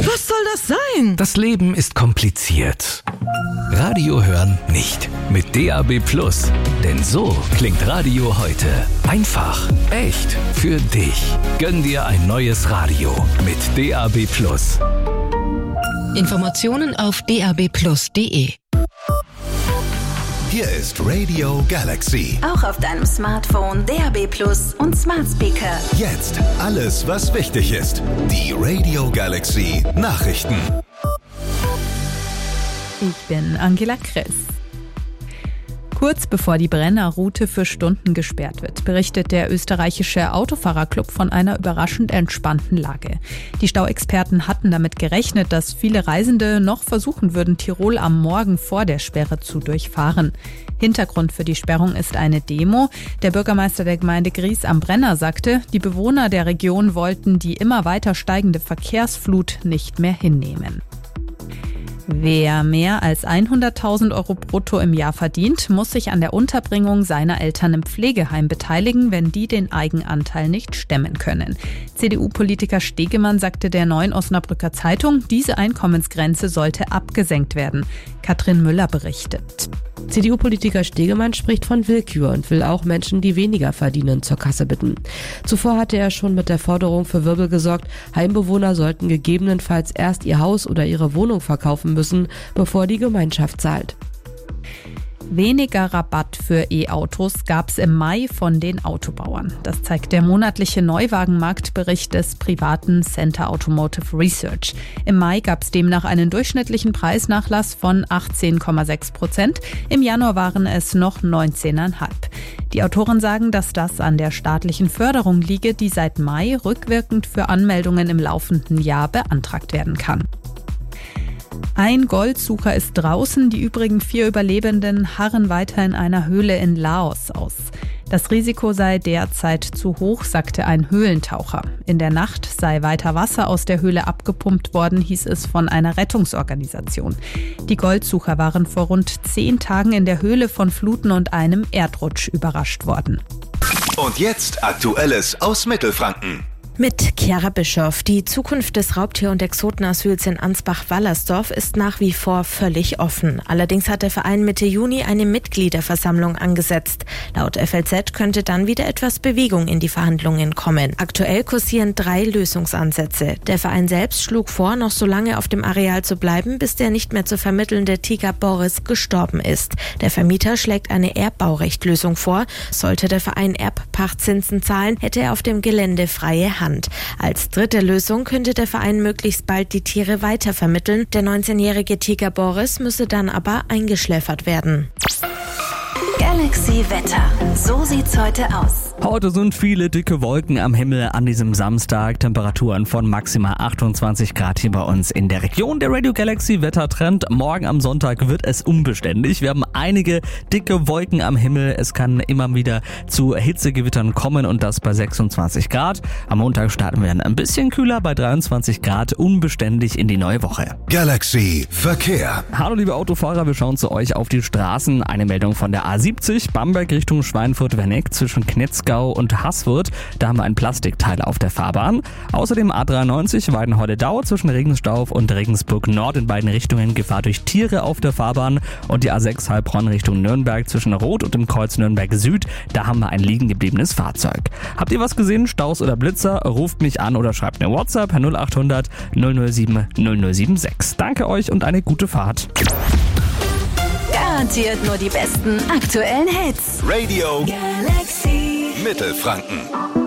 Was soll das sein? Das Leben ist kompliziert. Radio hören nicht. Mit DAB+. Denn so klingt Radio heute. Einfach, echt, für dich. Gönn dir ein neues Radio mit DAB+. Informationen auf dabplus.de. Hier ist Radio Galaxy. Auch auf deinem Smartphone, DAB+ und Smart Speaker. Jetzt alles, was wichtig ist. Die Radio Galaxy Nachrichten. Ich bin Angela Kress. Kurz bevor die Brennerroute für Stunden gesperrt wird, berichtet der österreichische Autofahrerclub von einer überraschend entspannten Lage. Die Stauexperten hatten damit gerechnet, dass viele Reisende noch versuchen würden, Tirol am Morgen vor der Sperre zu durchfahren. Hintergrund für die Sperrung ist eine Demo. Der Bürgermeister der Gemeinde Gries am Brenner sagte, die Bewohner der Region wollten die immer weiter steigende Verkehrsflut nicht mehr hinnehmen. Wer mehr als 100.000 Euro brutto im Jahr verdient, muss sich an der Unterbringung seiner Eltern im Pflegeheim beteiligen, wenn die den Eigenanteil nicht stemmen können. CDU-Politiker Stegemann sagte der Neuen Osnabrücker Zeitung, diese Einkommensgrenze sollte abgesenkt werden. Katrin Müller berichtet. CDU-Politiker Stegemann spricht von Willkür und will auch Menschen, die weniger verdienen, zur Kasse bitten. Zuvor hatte er schon mit der Forderung für Wirbel gesorgt, Heimbewohner sollten gegebenenfalls erst ihr Haus oder ihre Wohnung verkaufen müssen, bevor die Gemeinschaft zahlt. Weniger Rabatt für E-Autos gab es im Mai von den Autobauern. Das zeigt der monatliche Neuwagenmarktbericht des privaten Center Automotive Research. Im Mai gab es demnach einen durchschnittlichen Preisnachlass von 18,6%. Im Januar waren es noch 19,5%. Die Autoren sagen, dass das an der staatlichen Förderung liege, die seit Mai rückwirkend für Anmeldungen im laufenden Jahr beantragt werden kann. Ein Goldsucher ist draußen, die übrigen 4 Überlebenden harren weiter in einer Höhle in Laos aus. Das Risiko sei derzeit zu hoch, sagte ein Höhlentaucher. In der Nacht sei weiter Wasser aus der Höhle abgepumpt worden, hieß es von einer Rettungsorganisation. Die Goldsucher waren vor rund 10 Tagen in der Höhle von Fluten und einem Erdrutsch überrascht worden. Und jetzt Aktuelles aus Mittelfranken. Mit Chiara Bischoff. Die Zukunft des Raubtier- und Exotenasyls in Ansbach-Wallersdorf ist nach wie vor völlig offen. Allerdings hat der Verein Mitte Juni eine Mitgliederversammlung angesetzt. Laut FLZ könnte dann wieder etwas Bewegung in die Verhandlungen kommen. Aktuell kursieren 3 Lösungsansätze. Der Verein selbst schlug vor, noch so lange auf dem Areal zu bleiben, bis der nicht mehr zu vermittelnde Tiger Boris gestorben ist. Der Vermieter schlägt eine Erbbaurechtslösung vor. Sollte der Verein Erbpachtzinsen zahlen, hätte er auf dem Gelände freie Hand. Als dritte Lösung könnte der Verein möglichst bald die Tiere weitervermitteln. Der 19-jährige Tiger Boris müsse dann aber eingeschläfert werden. Galaxy Wetter. So sieht's heute aus. Heute sind viele dicke Wolken am Himmel an diesem Samstag. Temperaturen von maximal 28 Grad hier bei uns in der Region. Der Radio Galaxy Wettertrend. Morgen am Sonntag wird es unbeständig. Wir haben einige dicke Wolken am Himmel. Es kann immer wieder zu Hitzegewittern kommen und das bei 26 Grad. Am Montag starten wir dann ein bisschen kühler bei 23 Grad. Unbeständig in die neue Woche. Galaxy Verkehr. Hallo liebe Autofahrer, wir schauen zu euch auf die Straßen. Eine Meldung von der A70 Bamberg Richtung Schweinfurt-Werneck zwischen Knetzgau und Haßfurt. Da haben wir ein Plastikteil auf der Fahrbahn. Außerdem A93 Weidenhorle-Dau zwischen Regensstauf und Regensburg Nord in beiden Richtungen Gefahr durch Tiere auf der Fahrbahn. Und die A6 Heilbronn Richtung Nürnberg zwischen Rot und dem Kreuz Nürnberg Süd. Da haben wir ein liegen gebliebenes Fahrzeug. Habt ihr was gesehen? Staus oder Blitzer? Ruft mich an oder schreibt eine WhatsApp per 0800 007 0076. Danke euch und eine gute Fahrt. Garantiert nur die besten aktuellen Hits. Radio Galaxy Mittelfranken.